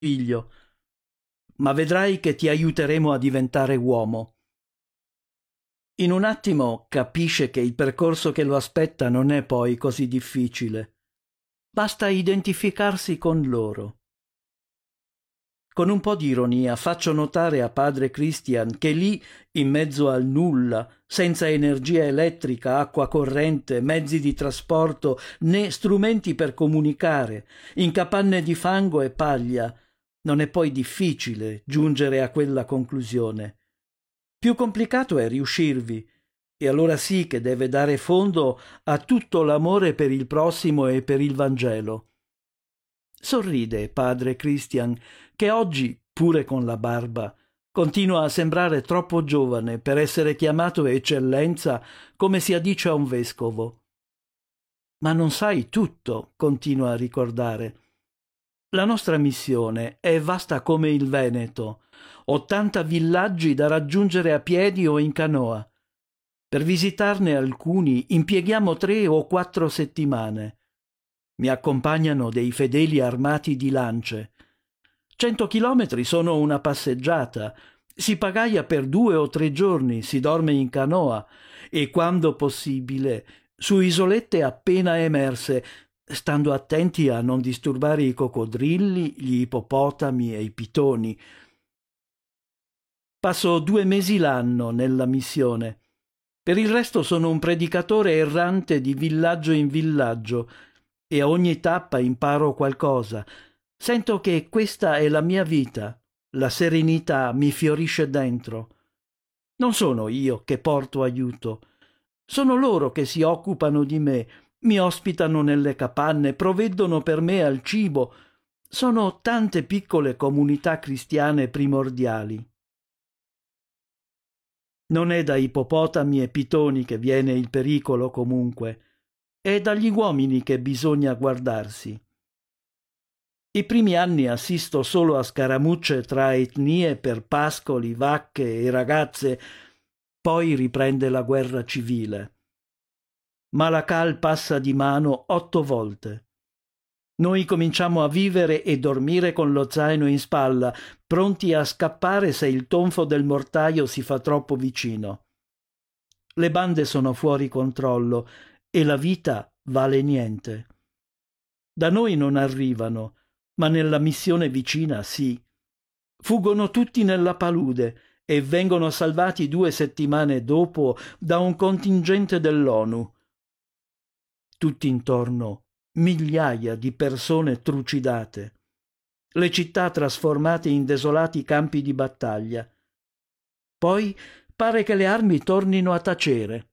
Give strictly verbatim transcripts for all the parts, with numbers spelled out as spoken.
figlio, ma vedrai che ti aiuteremo a diventare uomo. In un attimo capisce che il percorso che lo aspetta non è poi così difficile. Basta identificarsi con loro. Con un po' di ironia faccio notare a padre Christian che lì, in mezzo al nulla, senza energia elettrica, acqua corrente, mezzi di trasporto né strumenti per comunicare, in capanne di fango e paglia, non è poi difficile giungere a quella conclusione. Più complicato è riuscirvi, e allora sì che deve dare fondo a tutto l'amore per il prossimo e per il Vangelo. Sorride padre Christian, che oggi, pure con la barba, continua a sembrare troppo giovane per essere chiamato eccellenza come si addice a un vescovo. Ma non sai tutto, continua a ricordare. La nostra missione è vasta come il Veneto, ottanta villaggi da raggiungere a piedi o in canoa. Per visitarne alcuni impieghiamo tre o quattro settimane. Mi accompagnano dei fedeli armati di lance. Cento chilometri sono una passeggiata. Si pagaia per due o tre giorni, si dorme in canoa e, quando possibile, su isolette appena emerse, stando attenti a non disturbare i coccodrilli, gli ippopotami e i pitoni. Passo due mesi l'anno nella missione. Per il resto sono un predicatore errante di villaggio in villaggio e a ogni tappa imparo qualcosa. Sento che questa è la mia vita, la serenità mi fiorisce dentro. Non sono io che porto aiuto, sono loro che si occupano di me, mi ospitano nelle capanne, provvedono per me al cibo. Sono tante piccole comunità cristiane primordiali. Non è da ippopotami e pitoni che viene il pericolo comunque, è dagli uomini che bisogna guardarsi. I primi anni assisto solo a scaramucce tra etnie per pascoli, vacche e ragazze, poi riprende la guerra civile. Malakal passa di mano otto volte. Noi cominciamo a vivere e dormire con lo zaino in spalla, pronti a scappare se il tonfo del mortaio si fa troppo vicino. Le bande sono fuori controllo e la vita vale niente. Da noi non arrivano, ma nella missione vicina sì. Fuggono tutti nella palude e vengono salvati due settimane dopo da un contingente dell'ONU. Tutti intorno migliaia di persone trucidate, le città trasformate in desolati campi di battaglia. Poi pare che le armi tornino a tacere.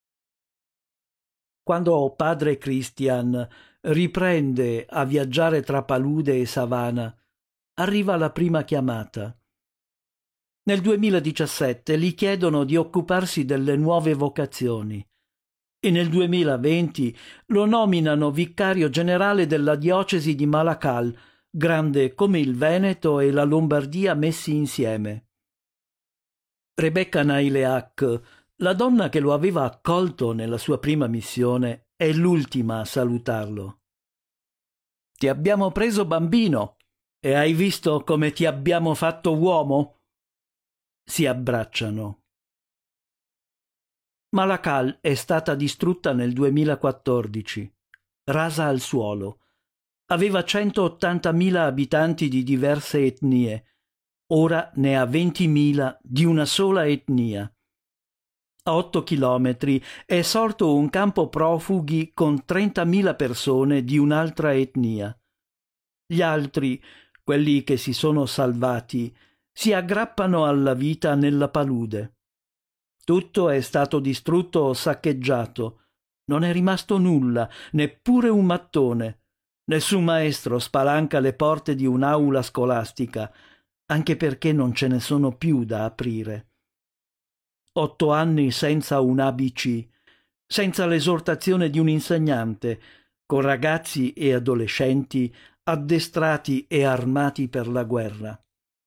Quando padre Christian riprende a viaggiare tra palude e savana, arriva la prima chiamata. Nel duemiladiciassette gli chiedono di occuparsi delle nuove vocazioni e nel duemilaventi lo nominano vicario generale della diocesi di Malakal, grande come il Veneto e la Lombardia messi insieme. Rebecca Naileak, la donna che lo aveva accolto nella sua prima missione, è l'ultima a salutarlo. «Ti abbiamo preso bambino e hai visto come ti abbiamo fatto uomo?» Si abbracciano. Malakal è stata distrutta nel duemilaquattordici, rasa al suolo. Aveva centottantamila abitanti di diverse etnie. Ora ne ha ventimila di una sola etnia. A otto chilometri è sorto un campo profughi con trentamila persone di un'altra etnia. Gli altri, quelli che si sono salvati, si aggrappano alla vita nella palude. Tutto è stato distrutto o saccheggiato. Non è rimasto nulla, neppure un mattone. Nessun maestro spalanca le porte di un'aula scolastica, anche perché non ce ne sono più da aprire. Otto anni senza un A B C, senza l'esortazione di un insegnante, con ragazzi e adolescenti addestrati e armati per la guerra.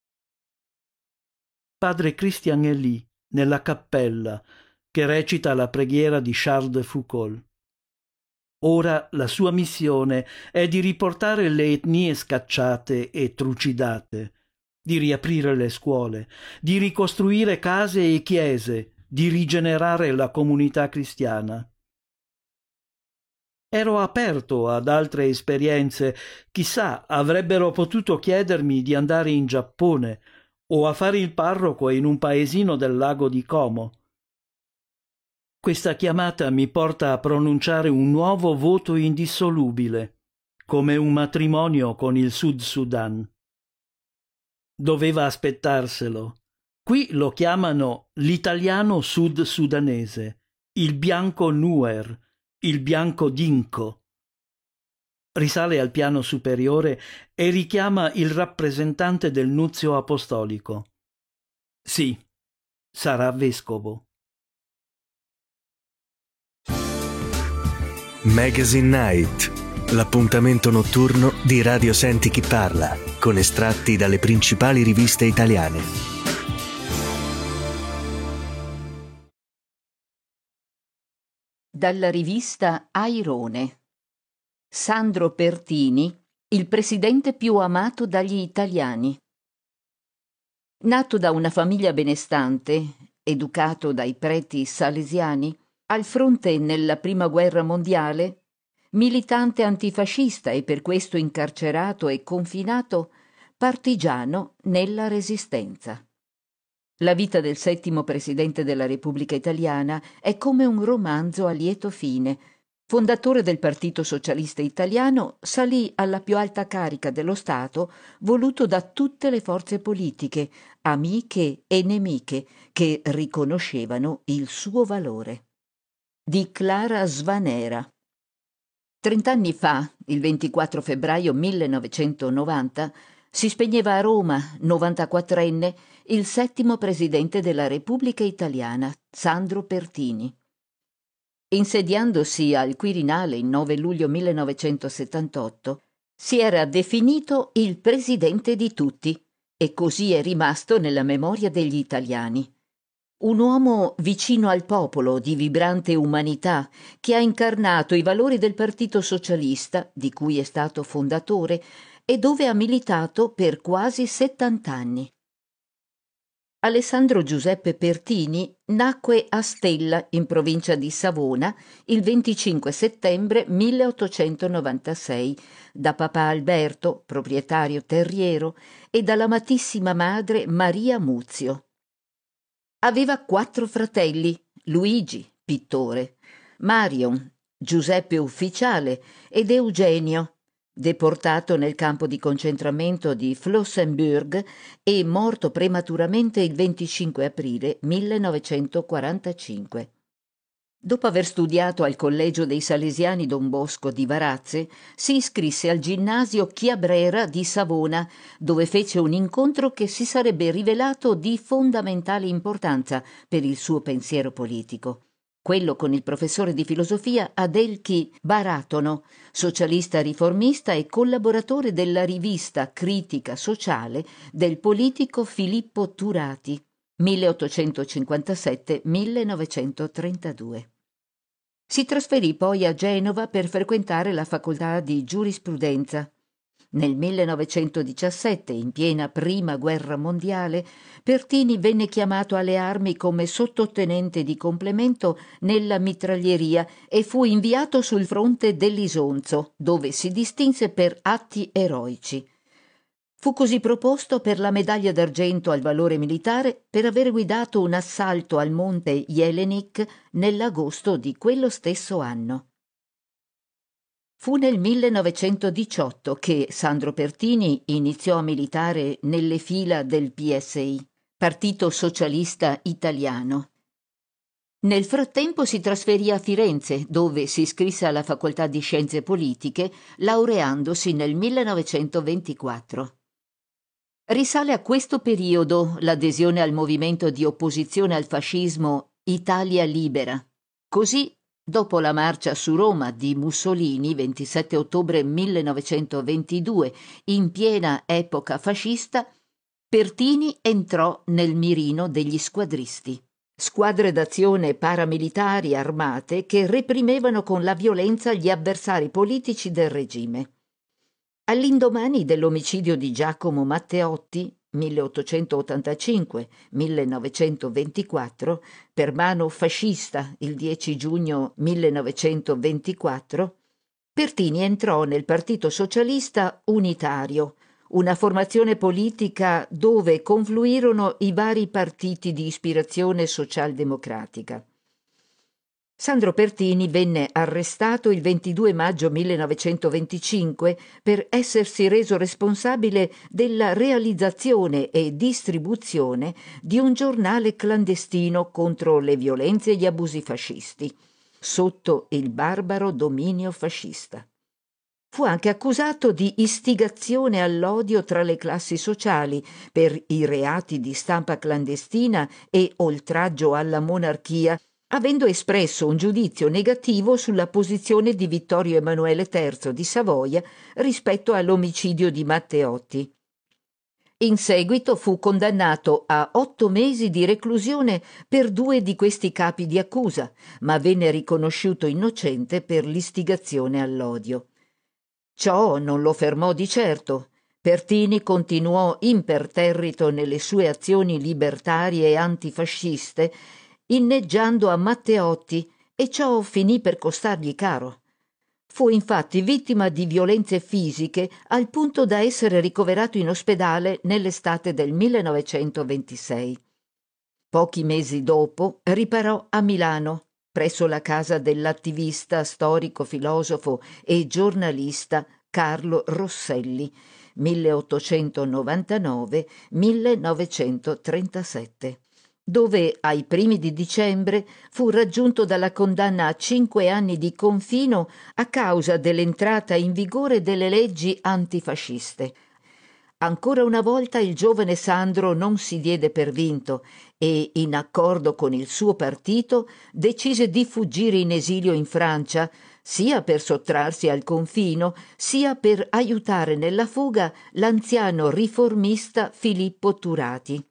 Padre Christian è lì, nella cappella, che recita la preghiera di Charles de Foucault. Ora la sua missione è di riportare le etnie scacciate e trucidate, di riaprire le scuole, di ricostruire case e chiese, di rigenerare la comunità cristiana. Ero aperto ad altre esperienze, chissà, avrebbero potuto chiedermi di andare in Giappone o a fare il parroco in un paesino del lago di Como. Questa chiamata mi porta a pronunciare un nuovo voto indissolubile, come un matrimonio con il Sud Sudan. Doveva aspettarselo. Qui lo chiamano l'italiano sud sudanese, il bianco Nuer, il bianco Dinko. Risale al piano superiore e richiama il rappresentante del nunzio apostolico. Sì, sarà vescovo. Magazine Night, l'appuntamento notturno di Radio Senti Chi Parla, con estratti dalle principali riviste italiane. Dalla rivista Airone. Sandro Pertini, il presidente più amato dagli italiani. Nato da una famiglia benestante, educato dai preti salesiani, al fronte nella Prima Guerra Mondiale, militante antifascista e per questo incarcerato e confinato, partigiano nella Resistenza. La vita del settimo presidente della Repubblica Italiana è come un romanzo a lieto fine. Fondatore del Partito Socialista Italiano, salì alla più alta carica dello Stato, voluto da tutte le forze politiche, amiche e nemiche, che riconoscevano il suo valore. Di Clara Svanera. Trent'anni fa, il ventiquattro febbraio millenovecentonovanta, si spegneva a Roma, novantaquattrenne, il settimo presidente della Repubblica Italiana, Sandro Pertini. Insediandosi al Quirinale il nove luglio millenovecentosettantotto, si era definito il presidente di tutti e così è rimasto nella memoria degli italiani. Un uomo vicino al popolo, di vibrante umanità, che ha incarnato i valori del Partito Socialista, di cui è stato fondatore, e dove ha militato per quasi settant'anni. Alessandro Giuseppe Pertini nacque a Stella, in provincia di Savona, il venticinque settembre milleottocentonovantasei, da papà Alberto, proprietario terriero, e dall'amatissima madre Maria Muzio. Aveva quattro fratelli: Luigi, pittore, Marion, Giuseppe ufficiale ed Eugenio, deportato nel campo di concentramento di Flossenbürg e morto prematuramente il venticinque aprile millenovecentoquarantacinque. Dopo aver studiato al Collegio dei Salesiani Don Bosco di Varazze, si iscrisse al Ginnasio Chiabrera di Savona, dove fece un incontro che si sarebbe rivelato di fondamentale importanza per il suo pensiero politico. Quello con il professore di filosofia Adelchi Baratono, socialista riformista e collaboratore della rivista Critica Sociale del politico Filippo Turati, milleottocentocinquantasette millenovecentotrentadue. Si trasferì poi a Genova per frequentare la facoltà di giurisprudenza. Nel millenovecentodiciassette, in piena Prima Guerra Mondiale, Pertini venne chiamato alle armi come sottotenente di complemento nella mitraglieria e fu inviato sul fronte dell'Isonzo, dove si distinse per atti eroici. Fu così proposto per la medaglia d'argento al valore militare per aver guidato un assalto al monte Jelenik nell'agosto di quello stesso anno. Fu nel millenovecentodiciotto che Sandro Pertini iniziò a militare nelle fila del P S I, Partito Socialista Italiano. Nel frattempo si trasferì a Firenze, dove si iscrisse alla Facoltà di Scienze Politiche, laureandosi nel millenovecentoventiquattro. Risale a questo periodo l'adesione al movimento di opposizione al fascismo Italia Libera. Così, dopo la marcia su Roma di Mussolini, ventisette ottobre millenovecentoventidue, in piena epoca fascista, Pertini entrò nel mirino degli squadristi. squadre d'azione paramilitari armate che reprimevano con la violenza gli avversari politici del regime. All'indomani dell'omicidio di Giacomo Matteotti, milleottocentottantacinque-millenovecentoventiquattro, per mano fascista il dieci giugno millenovecentoventiquattro, Pertini entrò nel Partito Socialista Unitario, una formazione politica dove confluirono i vari partiti di ispirazione socialdemocratica. Sandro Pertini venne arrestato il ventidue maggio millenovecentoventicinque per essersi reso responsabile della realizzazione e distribuzione di un giornale clandestino contro le violenze e gli abusi fascisti, sotto il barbaro dominio fascista. Fu anche accusato di istigazione all'odio tra le classi sociali per i reati di stampa clandestina e oltraggio alla monarchia, avendo espresso un giudizio negativo sulla posizione di Vittorio Emanuele terzo di Savoia rispetto all'omicidio di Matteotti. In seguito fu condannato a otto mesi di reclusione per due di questi capi di accusa, ma venne riconosciuto innocente per l'istigazione all'odio. Ciò non lo fermò di certo. Pertini continuò imperterrito nelle sue azioni libertarie e antifasciste, inneggiando a Matteotti, e ciò finì per costargli caro. Fu infatti vittima di violenze fisiche al punto da essere ricoverato in ospedale nell'estate del millenovecentoventisei. Pochi mesi dopo riparò a Milano, presso la casa dell'attivista, storico, filosofo e giornalista Carlo Rosselli, milleottocentonovantanove-millenovecentotrentasette, dove ai primi di dicembre fu raggiunto dalla condanna a cinque anni di confino a causa dell'entrata in vigore delle leggi antifasciste. Ancora una volta il giovane Sandro non si diede per vinto e, in accordo con il suo partito, decise di fuggire in esilio in Francia, sia per sottrarsi al confino, sia per aiutare nella fuga l'anziano riformista Filippo Turati.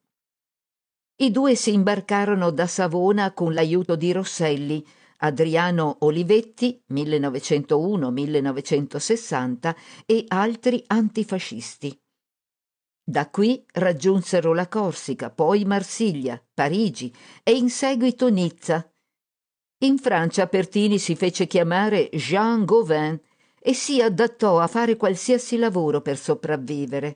I due si imbarcarono da Savona con l'aiuto di Rosselli, Adriano Olivetti, millenovecentouno-millenovecentosessanta, e altri antifascisti. Da qui raggiunsero la Corsica, poi Marsiglia, Parigi e in seguito Nizza. In Francia Pertini si fece chiamare Jean Gauvin e si adattò a fare qualsiasi lavoro per sopravvivere.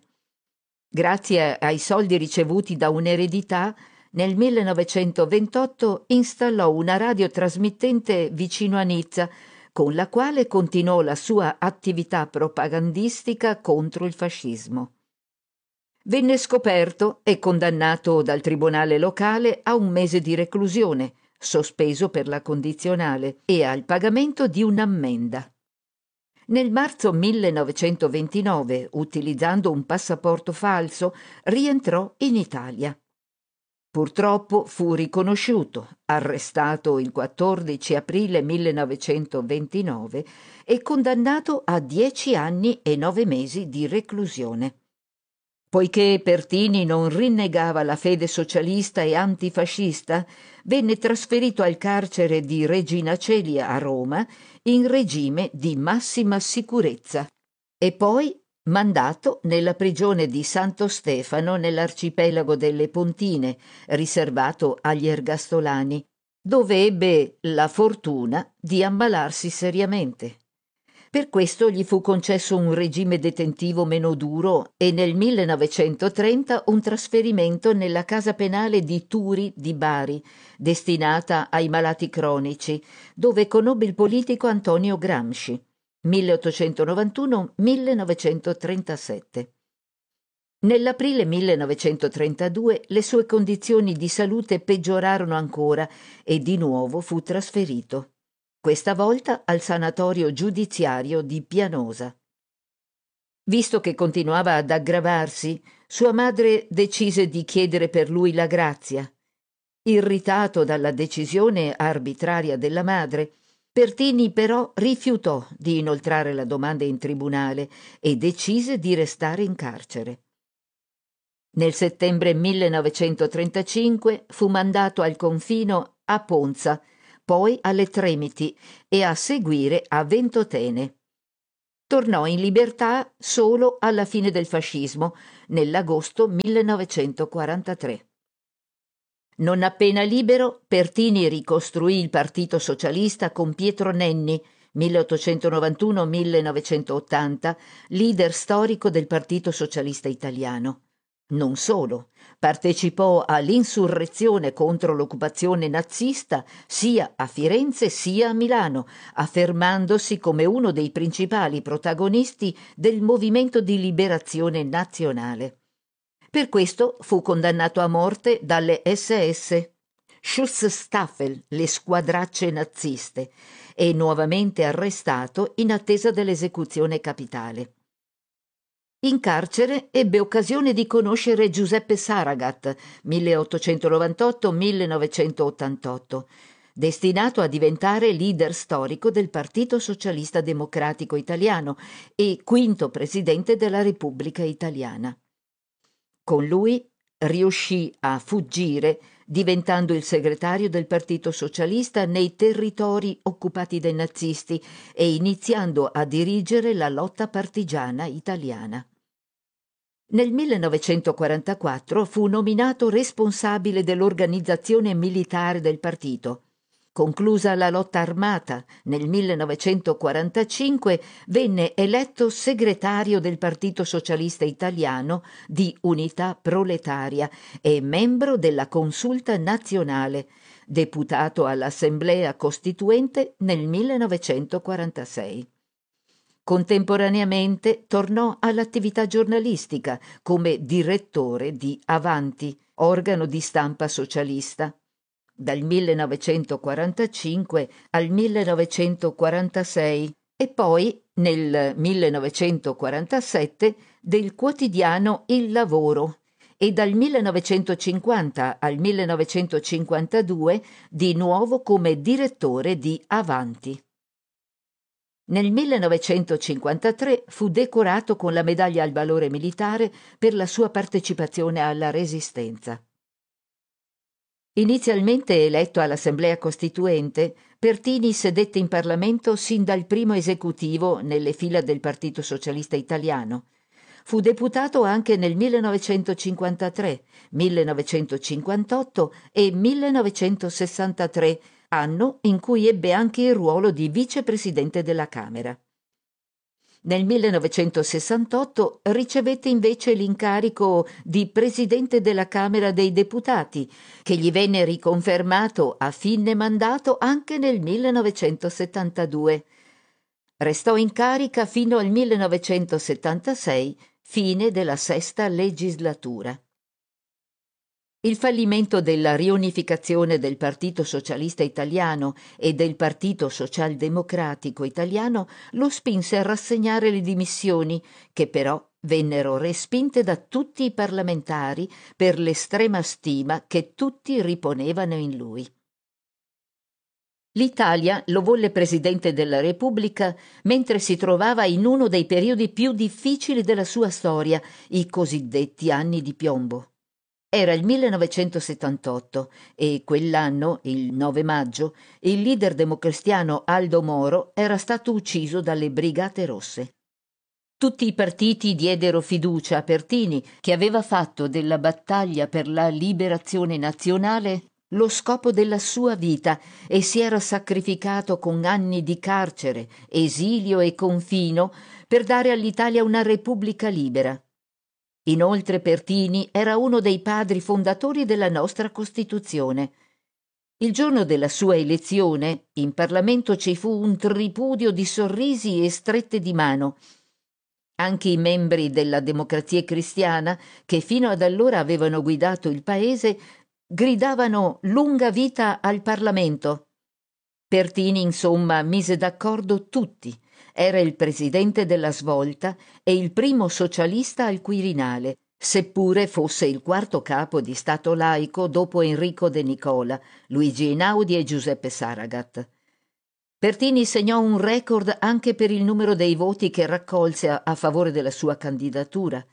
Grazie ai soldi ricevuti da un'eredità, nel millenovecentoventotto installò una radiotrasmittente vicino a Nizza, con la quale continuò la sua attività propagandistica contro il fascismo. Venne scoperto e condannato dal tribunale locale a un mese di reclusione, sospeso per la condizionale, e al pagamento di un'ammenda. Nel marzo millenovecentoventinove, utilizzando un passaporto falso, rientrò in Italia. Purtroppo fu riconosciuto, arrestato il quattordici aprile millenovecentoventinove e condannato a dieci anni e nove mesi di reclusione. Poiché Pertini non rinnegava la fede socialista e antifascista, venne trasferito al carcere di Regina Coeli a Roma in regime di massima sicurezza e poi mandato nella prigione di Santo Stefano nell'arcipelago delle Pontine, riservato agli ergastolani, dove ebbe la fortuna di ammalarsi seriamente. Per questo gli fu concesso un regime detentivo meno duro e nel millenovecentotrenta un trasferimento nella casa penale di Turi di Bari, destinata ai malati cronici, dove conobbe il politico Antonio Gramsci, milleottocentonovantuno millenovecentotrentasette. Nell'aprile millenovecentotrentadue le sue condizioni di salute peggiorarono ancora e di nuovo fu trasferito, questa volta al sanatorio giudiziario di Pianosa. Visto che continuava ad aggravarsi, sua madre decise di chiedere per lui la grazia. Irritato dalla decisione arbitraria della madre, Pertini però rifiutò di inoltrare la domanda in tribunale e decise di restare in carcere. Nel settembre millenovecentotrentacinque fu mandato al confino a Ponza, poi alle Tremiti e a seguire a Ventotene. Tornò in libertà solo alla fine del fascismo, nell'agosto millenovecentoquarantatré. Non appena libero, Pertini ricostruì il Partito Socialista con Pietro Nenni, milleottocentonovantuno millenovecentottanta, leader storico del Partito Socialista Italiano. Non solo, partecipò all'insurrezione contro l'occupazione nazista sia a Firenze sia a Milano, affermandosi come uno dei principali protagonisti del movimento di liberazione nazionale. Per questo fu condannato a morte dalle esse esse, Schutzstaffel, le squadracce naziste, e nuovamente arrestato in attesa dell'esecuzione capitale. In carcere ebbe occasione di conoscere Giuseppe Saragat, milleottocentonovantotto millenovecentottantotto, destinato a diventare leader storico del Partito Socialista Democratico Italiano e quinto presidente della Repubblica Italiana. Con lui riuscì a fuggire, diventando il segretario del Partito Socialista nei territori occupati dai nazisti e iniziando a dirigere la lotta partigiana italiana. Nel millenovecentoquarantaquattro fu nominato responsabile dell'organizzazione militare del partito. Conclusa la lotta armata, nel millenovecentoquarantacinque venne eletto segretario del Partito Socialista Italiano di Unità Proletaria e membro della Consulta Nazionale, deputato all'Assemblea Costituente nel millenovecentoquarantasei. Contemporaneamente tornò all'attività giornalistica come direttore di Avanti, organo di stampa socialista. Dal millenovecentoquarantacinque al millenovecentoquarantasei e poi nel millenovecentoquarantasette del quotidiano Il Lavoro e dal millenovecentocinquanta al millenovecentocinquantadue di nuovo come direttore di Avanti. Nel millenovecentocinquantatré fu decorato con la medaglia al valore militare per la sua partecipazione alla Resistenza. Inizialmente eletto all'Assemblea Costituente, Pertini sedette in Parlamento sin dal primo esecutivo nelle fila del Partito Socialista Italiano. Fu deputato anche nel millenovecentocinquantatré, millenovecentocinquantotto e millenovecentosessantatré, anno in cui ebbe anche il ruolo di vicepresidente della Camera. Nel millenovecentosessantotto ricevette invece l'incarico di presidente della Camera dei Deputati, che gli venne riconfermato a fine mandato anche nel millenovecentosettantadue. Restò in carica fino al millenovecentosettantasei, fine della sesta legislatura. Il fallimento della riunificazione del Partito Socialista Italiano e del Partito Socialdemocratico Italiano lo spinse a rassegnare le dimissioni, che però vennero respinte da tutti i parlamentari per l'estrema stima che tutti riponevano in lui. L'Italia lo volle presidente della Repubblica mentre si trovava in uno dei periodi più difficili della sua storia, i cosiddetti anni di piombo. Era il millenovecentosettantotto e quell'anno, il nove maggio, il leader democristiano Aldo Moro era stato ucciso dalle Brigate Rosse. Tutti i partiti diedero fiducia a Pertini, che aveva fatto della battaglia per la liberazione nazionale lo scopo della sua vita e si era sacrificato con anni di carcere, esilio e confino per dare all'Italia una repubblica libera. Inoltre Pertini era uno dei padri fondatori della nostra Costituzione. Il giorno della sua elezione in Parlamento ci fu un tripudio di sorrisi e strette di mano. Anche i membri della Democrazia Cristiana, che fino ad allora avevano guidato il paese, gridavano lunga vita al Parlamento. Pertini, insomma, mise d'accordo tutti. Era il presidente della Svolta e il primo socialista al Quirinale, seppure fosse il quarto capo di Stato laico dopo Enrico De Nicola, Luigi Einaudi e Giuseppe Saragat. Pertini segnò un record anche per il numero dei voti che raccolse a, a favore della sua candidatura.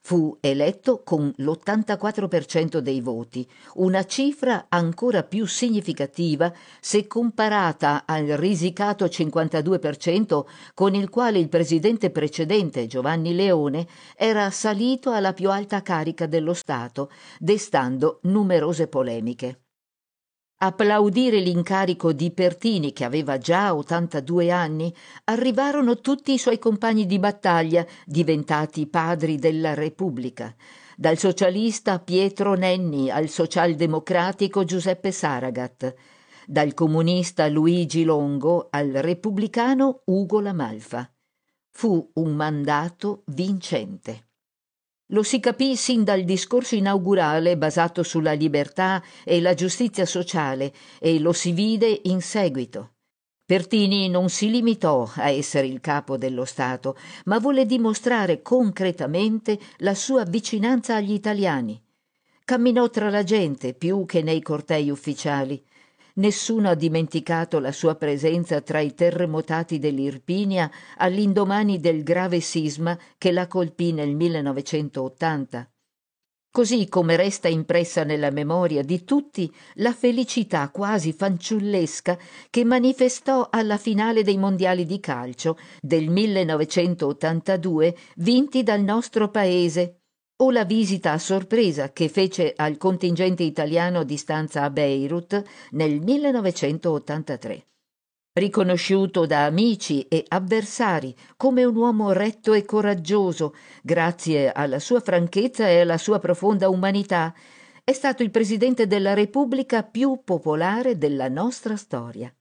Fu eletto con l'ottantaquattro per cento dei voti, una cifra ancora più significativa se comparata al risicato cinquantadue per cento con il quale il presidente precedente, Giovanni Leone, era salito alla più alta carica dello Stato, destando numerose polemiche. Applaudire l'incarico di Pertini, che aveva già ottantadue anni, arrivarono tutti i suoi compagni di battaglia, diventati padri della Repubblica, dal socialista Pietro Nenni al socialdemocratico Giuseppe Saragat, dal comunista Luigi Longo al repubblicano Ugo La Malfa. Fu un mandato vincente. Lo si capì sin dal discorso inaugurale basato sulla libertà e la giustizia sociale e lo si vide in seguito. Pertini non si limitò a essere il capo dello Stato, ma volle dimostrare concretamente la sua vicinanza agli italiani. Camminò tra la gente più che nei cortei ufficiali. Nessuno ha dimenticato la sua presenza tra i terremotati dell'Irpinia all'indomani del grave sisma che la colpì nel millenovecentottanta. Così come resta impressa nella memoria di tutti la felicità quasi fanciullesca che manifestò alla finale dei mondiali di calcio del millenovecentottantadue vinti dal nostro paese, o la visita a sorpresa che fece al contingente italiano di stanza a Beirut nel millenovecentottantatré. Riconosciuto da amici e avversari come un uomo retto e coraggioso, grazie alla sua franchezza e alla sua profonda umanità, è stato il Presidente della Repubblica più popolare della nostra storia.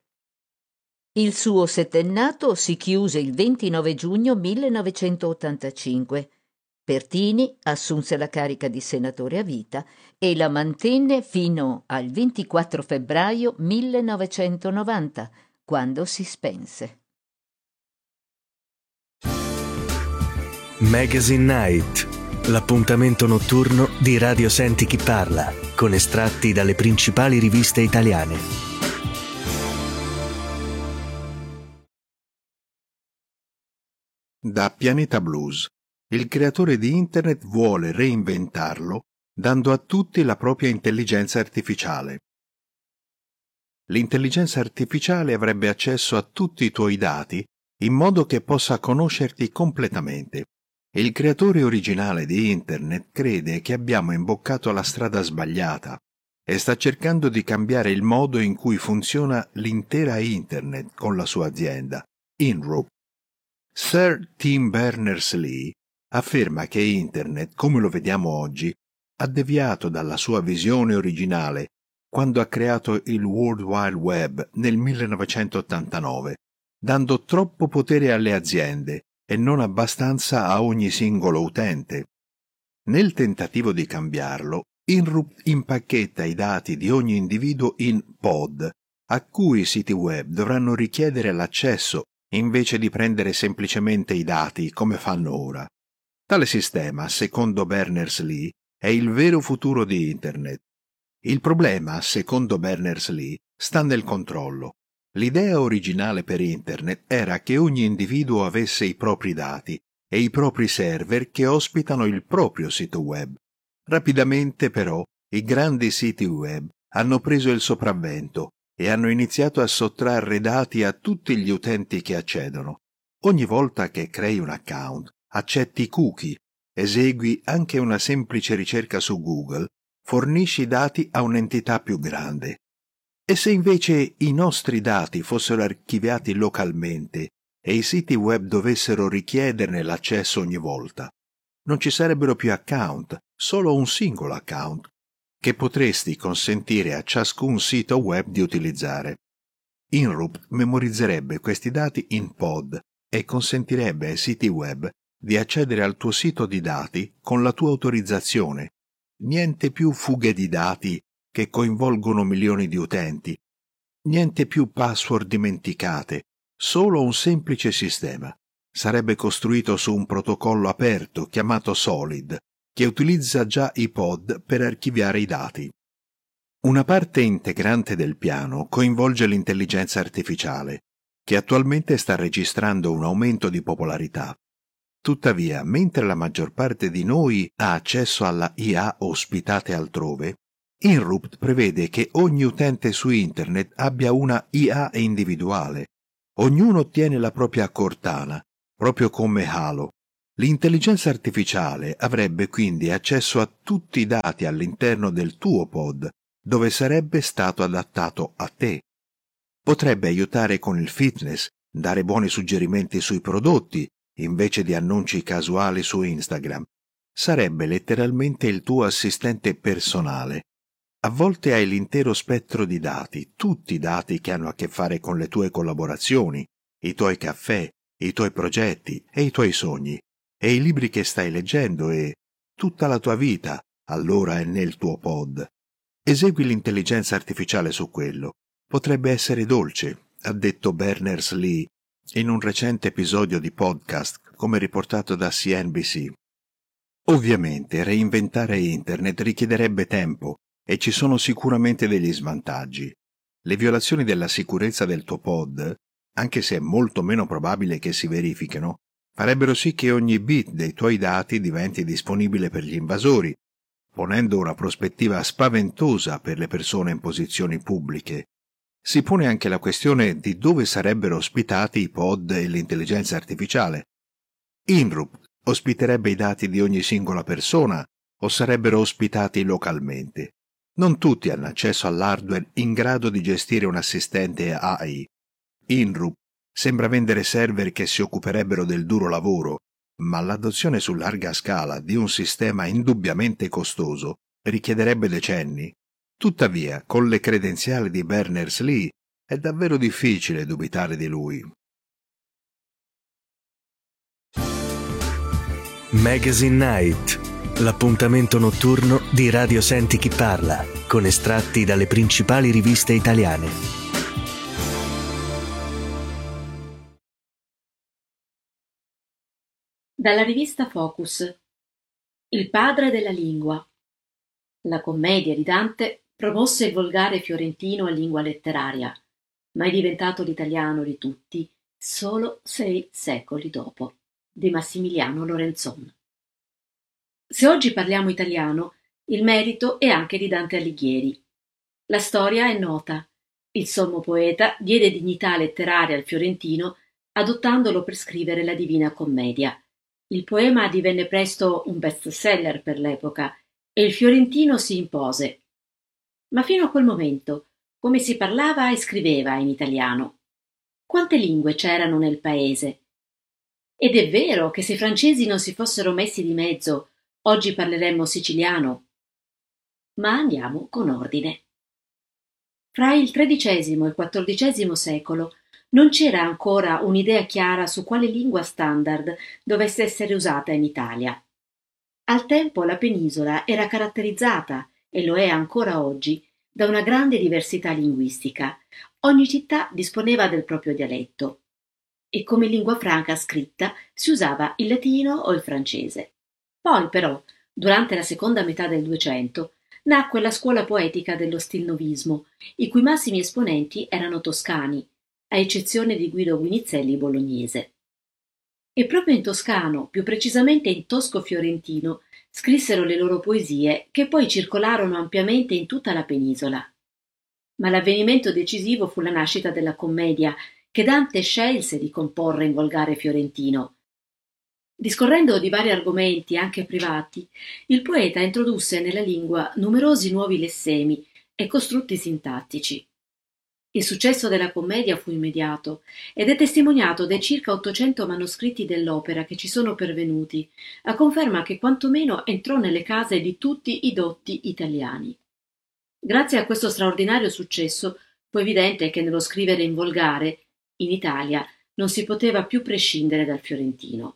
Il suo settennato si chiuse il ventinove giugno millenovecentottantacinque. Pertini assunse la carica di senatore a vita e la mantenne fino al ventiquattro febbraio millenovecentonovanta, quando si spense. Magazine Night, l'appuntamento notturno di Radio Senti Chi Parla, con estratti dalle principali riviste italiane. Da Pianeta Blues. Il creatore di Internet vuole reinventarlo dando a tutti la propria intelligenza artificiale. L'intelligenza artificiale avrebbe accesso a tutti i tuoi dati in modo che possa conoscerti completamente. Il creatore originale di Internet crede che abbiamo imboccato la strada sbagliata e sta cercando di cambiare il modo in cui funziona l'intera Internet con la sua azienda, InRope. Sir Tim Berners-Lee afferma che Internet, come lo vediamo oggi, ha deviato dalla sua visione originale quando ha creato il World Wide Web nel millenovecentottantanove, dando troppo potere alle aziende e non abbastanza a ogni singolo utente. Nel tentativo di cambiarlo, InRope impacchetta i dati di ogni individuo in pod, a cui i siti web dovranno richiedere l'accesso invece di prendere semplicemente i dati come fanno ora. Tale sistema, secondo Berners-Lee, è il vero futuro di Internet. Il problema, secondo Berners-Lee, sta nel controllo. L'idea originale per Internet era che ogni individuo avesse i propri dati e i propri server che ospitano il proprio sito web. Rapidamente, però, i grandi siti web hanno preso il sopravvento e hanno iniziato a sottrarre dati a tutti gli utenti che accedono. Ogni volta che crei un account, accetti cookie, esegui anche una semplice ricerca su Google, fornisci dati a un'entità più grande. E se invece i nostri dati fossero archiviati localmente e i siti web dovessero richiederne l'accesso ogni volta, non ci sarebbero più account, solo un singolo account, che potresti consentire a ciascun sito web di utilizzare. InRope memorizzerebbe questi dati in pod e consentirebbe ai siti web di accedere al tuo sito di dati con la tua autorizzazione. Niente più fughe di dati che coinvolgono milioni di utenti. Niente più password dimenticate, solo un semplice sistema. Sarebbe costruito su un protocollo aperto chiamato Solid, che utilizza già i pod per archiviare i dati. Una parte integrante del piano coinvolge l'intelligenza artificiale, che attualmente sta registrando un aumento di popolarità. Tuttavia, mentre la maggior parte di noi ha accesso alla I A ospitate altrove, Inrupt prevede che ogni utente su Internet abbia una I A individuale. Ognuno ottiene la propria Cortana, proprio come Halo. L'intelligenza artificiale avrebbe quindi accesso a tutti i dati all'interno del tuo pod, dove sarebbe stato adattato a te. Potrebbe aiutare con il fitness, dare buoni suggerimenti sui prodotti, invece di annunci casuali su Instagram. Sarebbe letteralmente il tuo assistente personale. A volte hai l'intero spettro di dati, tutti i dati che hanno a che fare con le tue collaborazioni, i tuoi caffè, i tuoi progetti e i tuoi sogni, e i libri che stai leggendo e tutta la tua vita, allora è nel tuo pod. Esegui l'intelligenza artificiale su quello. Potrebbe essere dolce, ha detto Berners-Lee in un recente episodio di podcast, come riportato da C N B C. Ovviamente reinventare Internet richiederebbe tempo e ci sono sicuramente degli svantaggi. Le violazioni della sicurezza del tuo pod, anche se è molto meno probabile che si verifichino, farebbero sì che ogni bit dei tuoi dati diventi disponibile per gli invasori, ponendo una prospettiva spaventosa per le persone in posizioni pubbliche. Si pone anche la questione di dove sarebbero ospitati i pod e l'intelligenza artificiale. Inrupt ospiterebbe i dati di ogni singola persona o sarebbero ospitati localmente? Non tutti hanno accesso all'hardware in grado di gestire un assistente A I. Inrupt sembra vendere server che si occuperebbero del duro lavoro, ma l'adozione su larga scala di un sistema indubbiamente costoso richiederebbe decenni. Tuttavia, con le credenziali di Berners-Lee, è davvero difficile dubitare di lui. Magazine Night, l'appuntamento notturno di Radio Senti Chi Parla, con estratti dalle principali riviste italiane. Dalla rivista Focus. Il padre della lingua. La commedia di Dante promosse il volgare fiorentino a lingua letteraria, ma è diventato l'italiano di tutti solo sei secoli dopo, di Massimiliano Lorenzon. Se oggi parliamo italiano, il merito è anche di Dante Alighieri. La storia è nota. Il sommo poeta diede dignità letteraria al fiorentino adottandolo per scrivere la Divina Commedia. Il poema divenne presto un bestseller per l'epoca e il fiorentino si impose. Ma fino a quel momento, come si parlava e scriveva in italiano? Quante lingue c'erano nel paese? Ed è vero che se i francesi non si fossero messi di mezzo, oggi parleremmo siciliano. Ma andiamo con ordine. Fra il tredicesimo e il quattordicesimo secolo non c'era ancora un'idea chiara su quale lingua standard dovesse essere usata in Italia. Al tempo la penisola era caratterizzata, e lo è ancora oggi, da una grande diversità linguistica. Ogni città disponeva del proprio dialetto e come lingua franca scritta si usava il latino o il francese. Poi però, durante la seconda metà del Duecento, nacque la scuola poetica dello stilnovismo, i cui massimi esponenti erano toscani, a eccezione di Guido Guinizelli bolognese. E proprio in toscano, più precisamente in tosco-fiorentino, scrissero le loro poesie che poi circolarono ampiamente in tutta la penisola. Ma l'avvenimento decisivo fu la nascita della commedia, che Dante scelse di comporre in volgare fiorentino. Discorrendo di vari argomenti, anche privati, il poeta introdusse nella lingua numerosi nuovi lessemi e costrutti sintattici. Il successo della commedia fu immediato ed è testimoniato dai circa ottocento manoscritti dell'opera che ci sono pervenuti, a conferma che quantomeno entrò nelle case di tutti i dotti italiani. Grazie a questo straordinario successo fu evidente che nello scrivere in volgare, in Italia, non si poteva più prescindere dal fiorentino.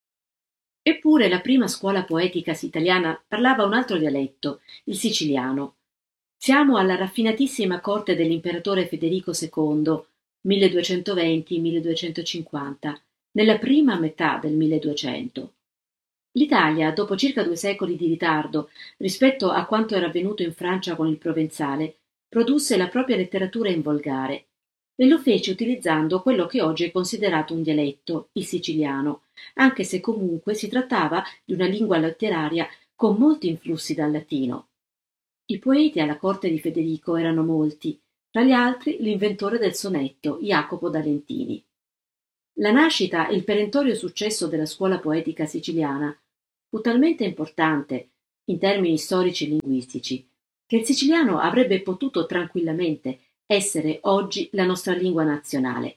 Eppure la prima scuola poetica italiana parlava un altro dialetto, il siciliano. Siamo alla raffinatissima corte dell'imperatore Federico secondo, milleduecentoventi milleduecentocinquanta, nella prima metà del milleduecento. L'Italia, dopo circa due secoli di ritardo rispetto a quanto era avvenuto in Francia con il provenzale, produsse la propria letteratura in volgare. e lo fece utilizzando quello che oggi è considerato un dialetto, il siciliano, anche se comunque si trattava di una lingua letteraria con molti influssi dal latino. I poeti alla corte di Federico erano molti, tra gli altri l'inventore del sonetto, Jacopo da Lentini. La nascita e il perentorio successo della scuola poetica siciliana fu talmente importante, in termini storici e linguistici, che il siciliano avrebbe potuto tranquillamente essere oggi la nostra lingua nazionale.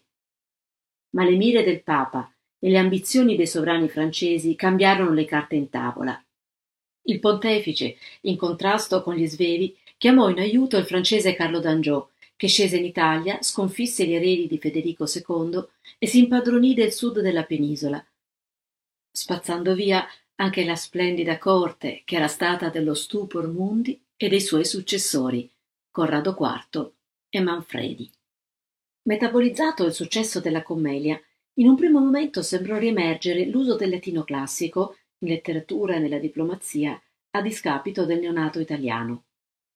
Ma le mire del Papa e le ambizioni dei sovrani francesi cambiarono le carte in tavola. Il pontefice, in contrasto con gli svevi, chiamò in aiuto il francese Carlo d'Anjou, che scese in Italia, sconfisse gli eredi di Federico secondo e si impadronì del sud della penisola, spazzando via anche la splendida corte che era stata dello Stupor Mundi e dei suoi successori, Corrado quarto e Manfredi. Metabolizzato il successo della commedia, in un primo momento sembrò riemergere l'uso del latino classico in letteratura e nella diplomazia a discapito del neonato italiano.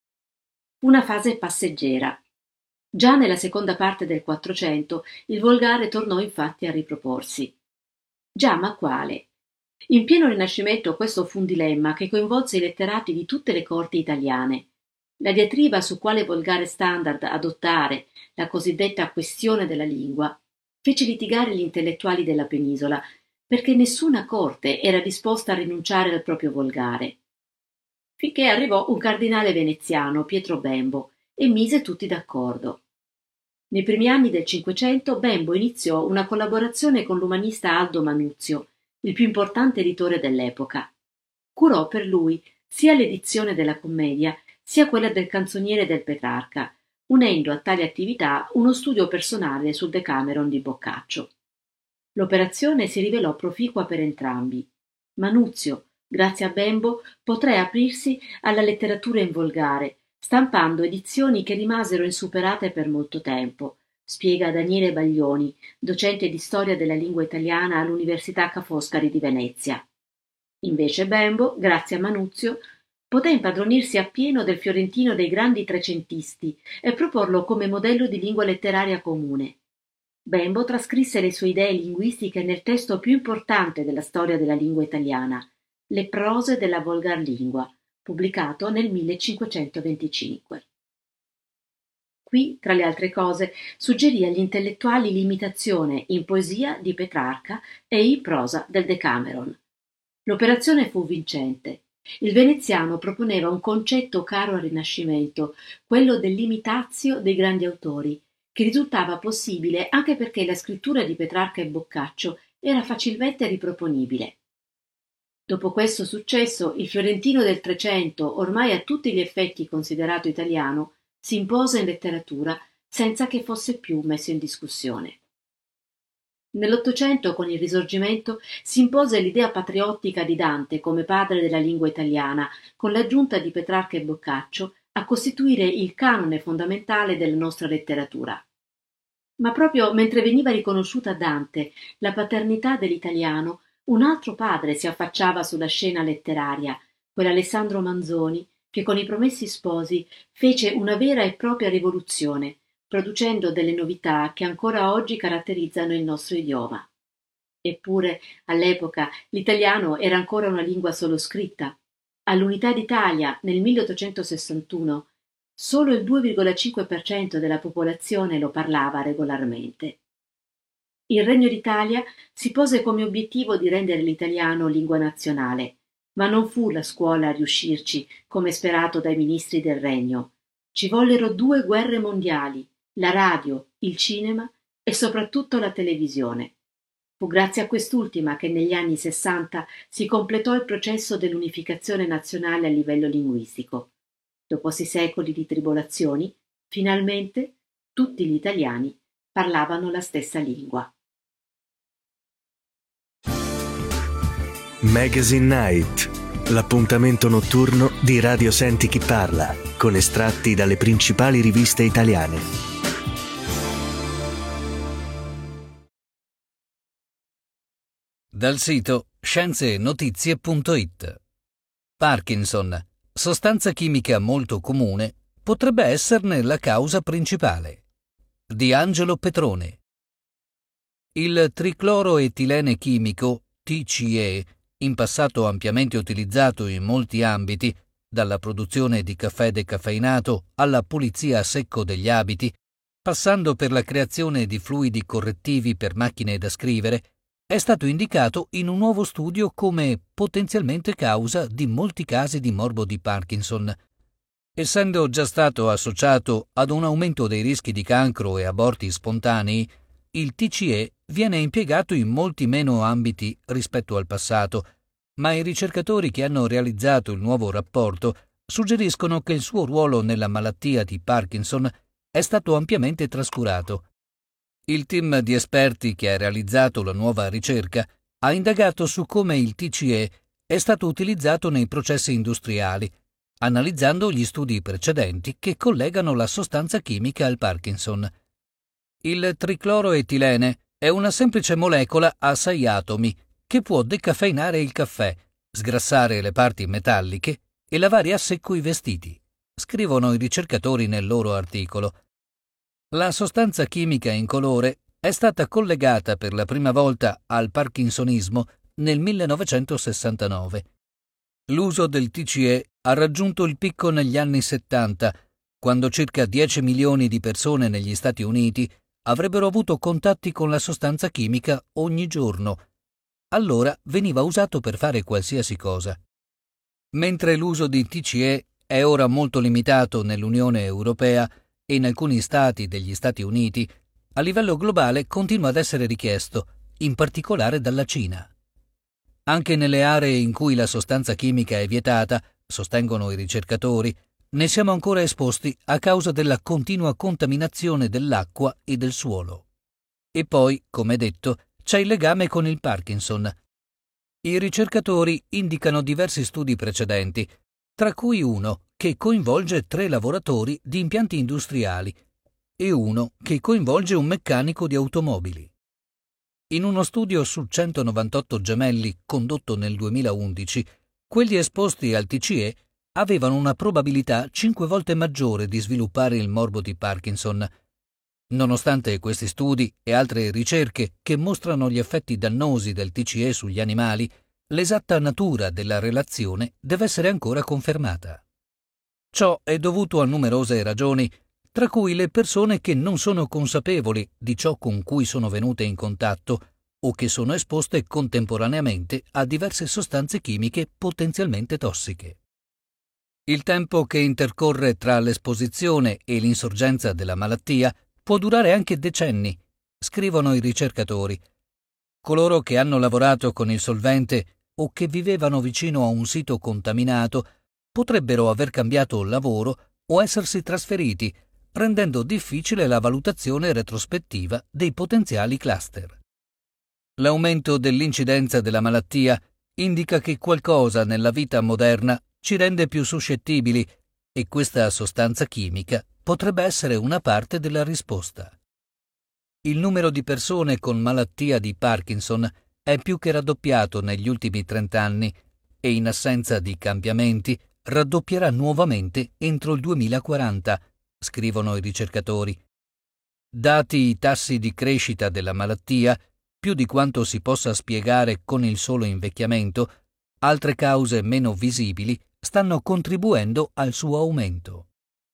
Fu una fase passeggera. Già nella seconda parte del Quattrocento il volgare tornò infatti a riproporsi. Già, ma quale? In pieno Rinascimento questo fu un dilemma che coinvolse i letterati di tutte le corti italiane. La diatriba su quale volgare standard adottare, la cosiddetta questione della lingua, fece litigare gli intellettuali della penisola, perché nessuna corte era disposta a rinunciare al proprio volgare. Finché arrivò un cardinale veneziano, Pietro Bembo, e mise tutti d'accordo. Nei primi anni del Cinquecento Bembo iniziò una collaborazione con l'umanista Aldo Manuzio, il più importante editore dell'epoca. Curò per lui sia l'edizione della commedia sia quella del canzoniere del Petrarca, unendo a tale attività uno studio personale sul Decameron di Boccaccio. L'operazione si rivelò proficua per entrambi. Manuzio, grazie a Bembo, poté aprirsi alla letteratura in volgare, stampando edizioni che rimasero insuperate per molto tempo, spiega Daniele Baglioni, docente di storia della lingua italiana all'Università Ca' Foscari di Venezia. Invece Bembo, grazie a Manuzio, poté impadronirsi appieno del fiorentino dei grandi trecentisti e proporlo come modello di lingua letteraria comune. Bembo trascrisse le sue idee linguistiche nel testo più importante della storia della lingua italiana, Le prose della volgar lingua, pubblicato nel millecinquecentoventicinque. Qui, tra le altre cose, suggerì agli intellettuali l'imitazione in poesia di Petrarca e in prosa del Decameron. L'operazione fu vincente. Il veneziano proponeva un concetto caro al Rinascimento, quello dell'imitatio dei grandi autori, che risultava possibile anche perché la scrittura di Petrarca e Boccaccio era facilmente riproponibile. Dopo questo successo, il fiorentino del Trecento, ormai a tutti gli effetti considerato italiano, si impose in letteratura senza che fosse più messo in discussione. Nell'Ottocento, con il Risorgimento, si impose l'idea patriottica di Dante come padre della lingua italiana, con l'aggiunta di Petrarca e Boccaccio a costituire il canone fondamentale della nostra letteratura. Ma proprio mentre veniva riconosciuta a Dante la paternità dell'italiano, un altro padre si affacciava sulla scena letteraria, quell'Alessandro Manzoni, che con I Promessi Sposi fece una vera e propria rivoluzione, producendo delle novità che ancora oggi caratterizzano il nostro idioma. Eppure, all'epoca, l'italiano era ancora una lingua solo scritta. All'Unità d'Italia, nel milleottocentosessantuno, solo il due virgola cinque per cento della popolazione lo parlava regolarmente. Il Regno d'Italia si pose come obiettivo di rendere l'italiano lingua nazionale, ma non fu la scuola a riuscirci, come sperato dai ministri del Regno. Ci vollero due guerre mondiali, la radio, il cinema e soprattutto la televisione. Fu grazie a quest'ultima che negli anni sessanta si completò il processo dell'unificazione nazionale a livello linguistico. Dopo sei secoli di tribolazioni, finalmente tutti gli italiani parlavano la stessa lingua. Magazine Night, l'appuntamento notturno di Radio Senti Chi Parla, con estratti dalle principali riviste italiane. Dal sito scienze e notizie punto it. Parkinson, sostanza chimica molto comune, potrebbe esserne la causa principale. di Angelo Petrone. Il tricloroetilene chimico, T C E, in passato ampiamente utilizzato in molti ambiti, dalla produzione di caffè decaffeinato alla pulizia a secco degli abiti, passando per la creazione di fluidi correttivi per macchine da scrivere, è stato indicato in un nuovo studio come potenzialmente causa di molti casi di morbo di Parkinson. Essendo già stato associato ad un aumento dei rischi di cancro e aborti spontanei, il T C E viene impiegato in molti meno ambiti rispetto al passato, ma i ricercatori che hanno realizzato il nuovo rapporto suggeriscono che il suo ruolo nella malattia di Parkinson è stato ampiamente trascurato. Il team di esperti che ha realizzato la nuova ricerca ha indagato su come il T C E è stato utilizzato nei processi industriali, analizzando gli studi precedenti che collegano la sostanza chimica al Parkinson. Il tricloroetilene è una semplice molecola a sei atomi che può decaffeinare il caffè, sgrassare le parti metalliche e lavare a secco i vestiti, scrivono i ricercatori nel loro articolo. La sostanza chimica incolore è stata collegata per la prima volta al parkinsonismo nel millenovecentosessantanove. L'uso del T C E ha raggiunto il picco negli anni settanta, quando circa dieci milioni di persone negli Stati Uniti avrebbero avuto contatti con la sostanza chimica ogni giorno. Allora veniva usato per fare qualsiasi cosa. Mentre l'uso di T C E è ora molto limitato nell'Unione Europea e in alcuni stati degli Stati Uniti, a livello globale continua ad essere richiesto, in particolare dalla Cina. Anche nelle aree in cui la sostanza chimica è vietata, sostengono i ricercatori, ne siamo ancora esposti a causa della continua contaminazione dell'acqua e del suolo. E poi, come detto, c'è il legame con il Parkinson. I ricercatori indicano diversi studi precedenti, tra cui uno che coinvolge tre lavoratori di impianti industriali e uno che coinvolge un meccanico di automobili. In uno studio su centonovantotto gemelli condotto nel duemilaundici, quelli esposti al T C E avevano una probabilità cinque volte maggiore di sviluppare il morbo di Parkinson. Nonostante questi studi e altre ricerche che mostrano gli effetti dannosi del T C E sugli animali, l'esatta natura della relazione deve essere ancora confermata. Ciò è dovuto a numerose ragioni, tra cui le persone che non sono consapevoli di ciò con cui sono venute in contatto o che sono esposte contemporaneamente a diverse sostanze chimiche potenzialmente tossiche. Il tempo che intercorre tra l'esposizione e l'insorgenza della malattia può durare anche decenni, scrivono i ricercatori. Coloro che hanno lavorato con il solvente o che vivevano vicino a un sito contaminato potrebbero aver cambiato lavoro o essersi trasferiti, rendendo difficile la valutazione retrospettiva dei potenziali cluster. L'aumento dell'incidenza della malattia indica che qualcosa nella vita moderna ci rende più suscettibili e questa sostanza chimica potrebbe essere una parte della risposta. Il numero di persone con malattia di Parkinson è più che raddoppiato negli ultimi trent'anni e in assenza di cambiamenti raddoppierà nuovamente entro il duemilaquaranta, scrivono i ricercatori. Dati i tassi di crescita della malattia, più di quanto si possa spiegare con il solo invecchiamento, altre cause meno visibili stanno contribuendo al suo aumento.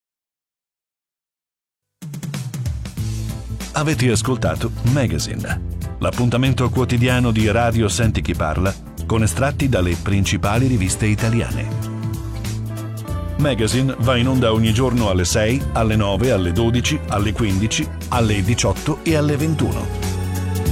Avete ascoltato Magazine, l'appuntamento quotidiano di Radio Senti Chi Parla con estratti dalle principali riviste italiane. Magazine va in onda ogni giorno alle sei, alle nove, alle dodici, alle quindici, alle diciotto e alle ventuno.